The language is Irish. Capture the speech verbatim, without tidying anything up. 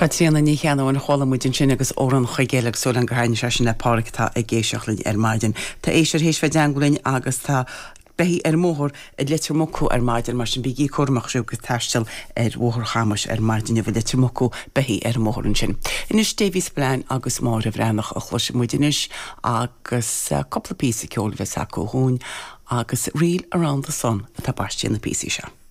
Catriona ní cheanna an cholamúidin sin agus óran chuigéileach sú an gohain se sin napáirictá a géisioachlainn ar maidin. Tá éisiir hééis fe deanglainn agus tá behí ar móthir a litir mocú ar maidin mar sin bíí cuamach siú go taistil ar bhthir chamas ar maidin a bh litir mocú behí ar móthrin sin. Inis Davies Blain agus mór a bhrenach a chluis muidinis agus coppla písa ceol bheith sa go hún agus Reel Around the Sun a tá baistí na písa se.